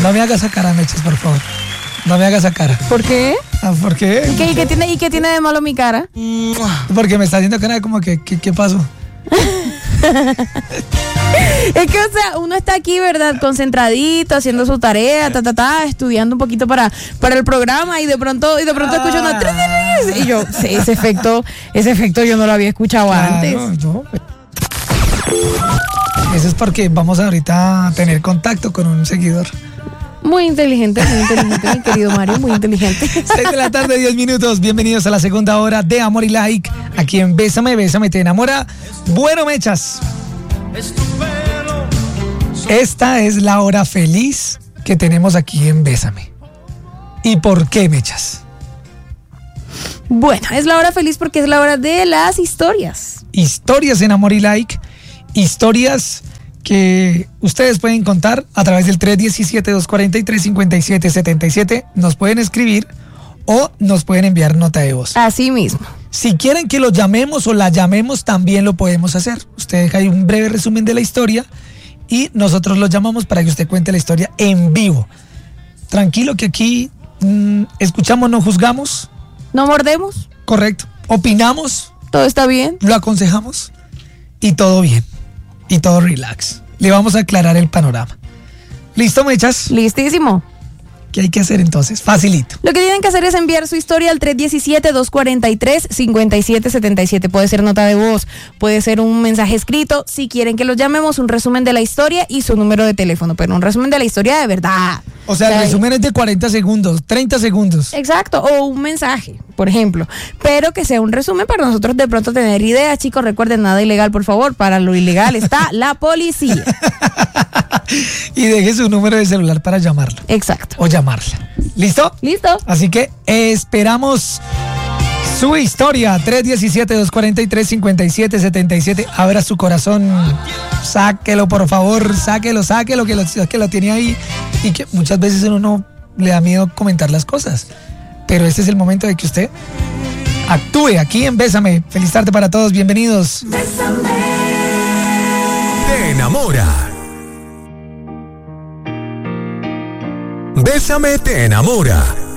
No me hagas esa cara, Mechas, por favor. No me hagas esa cara. ¿Por qué? ¿Por qué? ¿Y qué tiene de malo mi cara? Porque me está haciendo cara como que, ¿qué pasó? Es que, o sea, uno está aquí, ¿verdad? Concentradito, haciendo su tarea, estudiando un poquito para el programa y de pronto escucho una... Y yo, sí, ese efecto yo no lo había escuchado antes. No. Eso es porque vamos ahorita a tener contacto con un seguidor. Muy inteligente, mi querido Mario, muy inteligente. 6 de la tarde, 10 minutos. Bienvenidos a la segunda hora de Amor y Like. Aquí en Bésame, te enamora. Bueno, Mechas. Esta es la hora feliz que tenemos aquí en Bésame. ¿Y por qué, Mechas? Bueno, es la hora feliz porque es la hora de las historias. Historias en Amor y Like. Historias que ustedes pueden contar a través del 317-243-5777. Nos pueden escribir o nos pueden enviar nota de voz. Así mismo. Si quieren que lo llamemos o la llamemos, también lo podemos hacer. Usted deja ahí un breve resumen de la historia y nosotros lo llamamos para que usted cuente la historia en vivo. Tranquilo que aquí escuchamos, no juzgamos. No mordemos. Correcto. Opinamos. Todo está bien. Lo aconsejamos y todo bien. Y todo relax. Le vamos a aclarar el panorama. ¿Listo, Mechas? Listísimo. ¿Qué hay que hacer entonces? Facilito. Lo que tienen que hacer es enviar su historia al 317-243-5777. Puede ser nota de voz, puede ser un mensaje escrito. Si quieren que los llamemos, un resumen de la historia y su número de teléfono. Pero un resumen de la historia de verdad. O sea, el resumen es de 40 segundos, 30 segundos. Exacto, o un mensaje, por ejemplo. Pero que sea un resumen para nosotros de pronto tener ideas. Chicos, recuerden, nada ilegal, por favor. Para lo ilegal está la policía. Y deje su número de celular para llamarlo. Exacto. O llamarla. ¿Listo? Listo. Así que esperamos su historia. 317-243-5777. Abra su corazón. Sáquelo, por favor. Sáquelo, que lo tiene ahí. Y que muchas veces uno no le da miedo comentar las cosas. Pero este es el momento de que usted actúe aquí en Bésame. Feliz tarde para todos. Bienvenidos. Bésame. Te enamora. Bésame te enamora.